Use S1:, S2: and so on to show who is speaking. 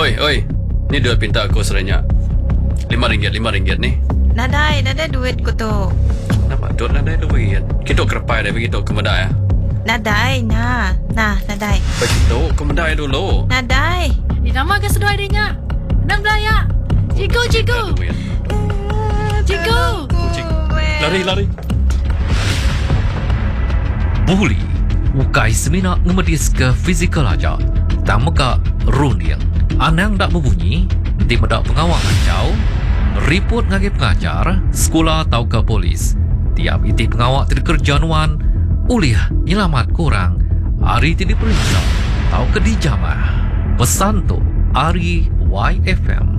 S1: Oi. Ni duit pinta aku serenyak. RM5 ni.
S2: Nadai duit ko tu.
S1: Nampak tu nak ada duit. Kita kerepai dah begitu kemedai.
S2: Nadai, nadai.
S1: Begitu kemedai dulu.
S2: Nadai.
S3: Nama ke sedua adanya. Nang belaya. Ciku.
S1: Lari.
S4: Buli ukai semina ngemedis ke fizikal aja. Tak meka runil. Anang dak berbunyi, nanti medak pengawal kacau. Report ngagi pengajar, sekolah atau ke polis. Tiap iti pengawal terkerjanuan, uliah nyelamat kurang. Hari tidak diperiksa, atau ke dijamah. Pesan tu, Ari YFM.